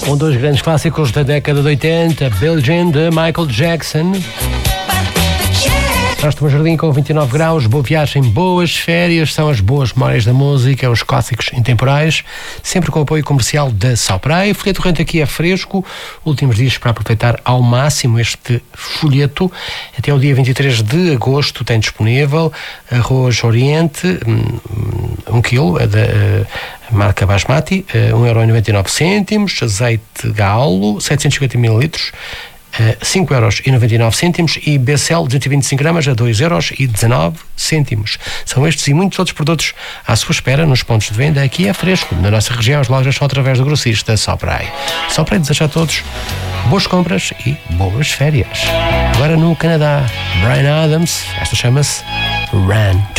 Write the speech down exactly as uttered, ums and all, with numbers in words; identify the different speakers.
Speaker 1: Um dos grandes clássicos da década de oitenta, Billie Jean, de Michael Jackson. Nós temos um jardim com vinte e nove graus, boa viagem, boas férias, são as boas memórias da música, os clássicos intemporais, sempre com o apoio comercial da Sopray. O folheto rente aqui é fresco, últimos dias para aproveitar ao máximo este folheto. Até o dia vinte e três de agosto tem disponível arroz Oriente, um quilo, da marca Basmati, um euro e noventa e nove cêntimos, azeite Galo, setecentos e cinquenta mililitros, cinco euros e noventa e nove cêntimos, e B C L duzentos e vinte e cinco gramas a dois euros e dezanove cêntimos. São estes e muitos outros produtos à sua espera nos pontos de venda. Aqui é fresco, na nossa região as lojas são através do grossista Sopray. Sopray deseja a todos boas compras e boas férias. Agora no Canadá, Bryan Adams, esta chama-se Run.